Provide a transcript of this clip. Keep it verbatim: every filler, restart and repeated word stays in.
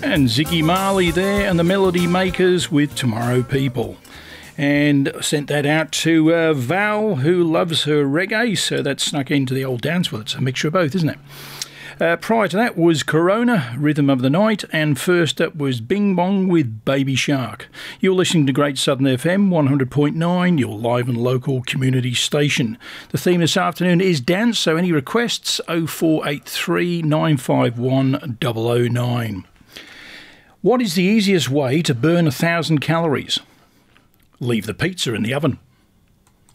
And Ziggy Marley there and the Melody Makers with Tomorrow People. And sent that out to uh, Val, who loves her reggae, so that snuck into the old dance. Well, it's a mixture of both, isn't it? Uh, prior to that was Corona, Rhythm of the Night, and first up was Bing Bong with Baby Shark. You're listening to Great Southern F M one hundred point nine, your live and local community station. The theme this afternoon is dance, so any requests, oh four eight three, nine five one, double oh nine. What is the easiest way to burn a thousand calories? Leave the pizza in the oven.